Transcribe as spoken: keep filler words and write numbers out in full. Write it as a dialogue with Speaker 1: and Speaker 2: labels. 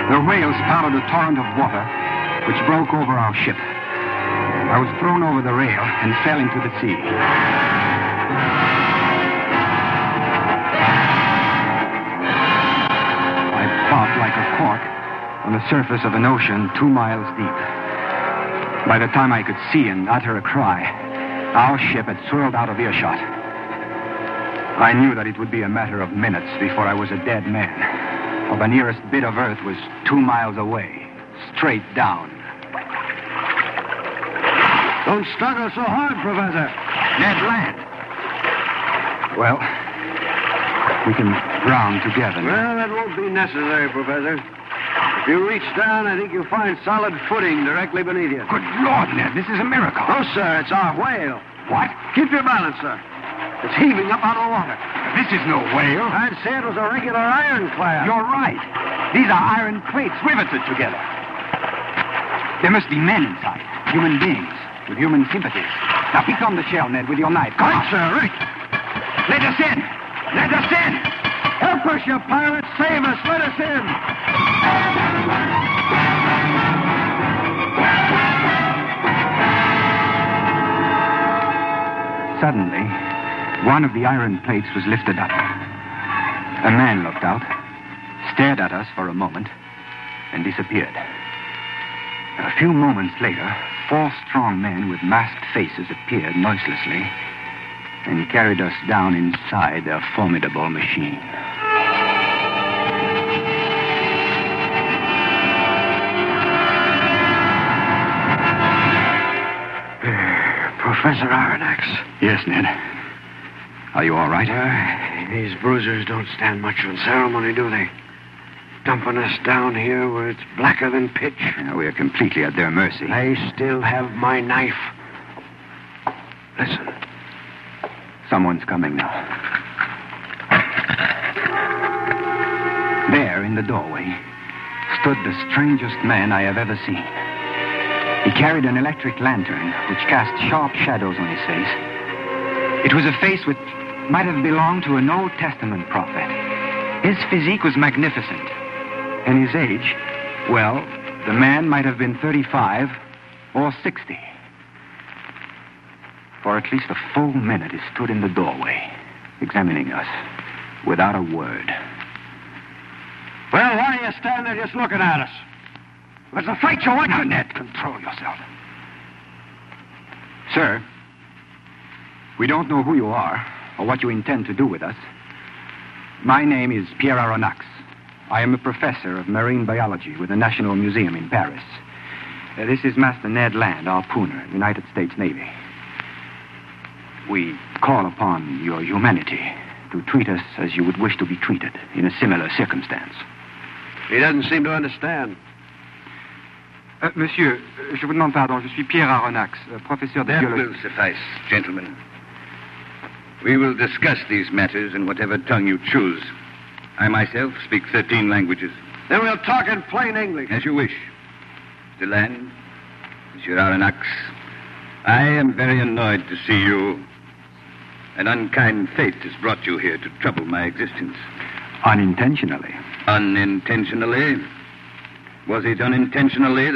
Speaker 1: The whale spouted a torrent of water, which broke over our ship. I was thrown over the rail and fell into the sea. I bobbed like a cork on the surface of an ocean two miles deep. By the time I could see and utter a cry, our ship had swirled out of earshot. I knew that it would be a matter of minutes before I was a dead man, for the nearest bit of earth was two miles away, straight down.
Speaker 2: Don't struggle so hard, Professor.
Speaker 1: Ned Land. Well, we can drown together now.
Speaker 2: Well, that won't be necessary, Professor. If you reach down, I think you'll find solid footing directly beneath you.
Speaker 1: Good Lord, Ned, this is a miracle.
Speaker 2: No, sir, it's our whale.
Speaker 1: What?
Speaker 2: Keep your balance, sir. It's heaving up out of the water.
Speaker 1: This is no whale.
Speaker 2: I'd say it was a regular ironclad.
Speaker 1: You're right. These are iron plates riveted together. There must be men inside, human beings, with human sympathies. Now, pick on the shell, Ned, with your knife. Come
Speaker 2: Right,
Speaker 1: on.
Speaker 2: sir, right.
Speaker 1: Let us in. Let us in.
Speaker 2: Help us, you pirates. Save us. Let us in.
Speaker 1: Suddenly, one of the iron plates was lifted up. A man looked out, stared at us for a moment, and disappeared. A few moments later, four strong men with masked faces appeared noiselessly and carried us down inside their formidable machine.
Speaker 2: Professor Aronnax.
Speaker 1: Yes, Ned. Are you all right?
Speaker 2: Uh, these bruisers don't stand much on ceremony, do they? Dumping us down here where it's blacker than pitch.
Speaker 1: Uh, we are completely at their mercy.
Speaker 2: I still have my knife. Listen.
Speaker 1: Someone's coming now. There, in the doorway, stood the strangest man I have ever seen. He carried an electric lantern, which cast sharp shadows on his face. It was a face which might have belonged to an Old Testament prophet. His physique was magnificent. And his age, well, the man might have been thirty-five or sixty. For at least a full minute, he stood in the doorway, examining us, without a word.
Speaker 2: Well, why do you stand there just looking at us? Let's fight you, why
Speaker 1: Now,
Speaker 2: not?
Speaker 1: Ned, control yourself. Sir, we don't know who you are or what you intend to do with us. My name is Pierre Aronnax. I am a professor of marine biology with the National Museum in Paris. Uh, this is Master Ned Land, harpooner, United States Navy. We call upon your humanity to treat us as you would wish to be treated in a similar circumstance.
Speaker 2: He doesn't seem to understand.
Speaker 1: Uh, monsieur, je vous demande pardon. Je suis Pierre Aronnax, uh, professeur de
Speaker 3: That
Speaker 1: biologie.
Speaker 3: will suffice, gentlemen. We will discuss these matters in whatever tongue you choose. I myself speak thirteen languages.
Speaker 2: Then we'll talk in plain English.
Speaker 3: As you wish. Mister Land, Monsieur Aronnax, I am very annoyed to see you. An unkind fate has brought you here to trouble my existence.
Speaker 1: Unintentionally.
Speaker 3: Unintentionally? Was it unintentionally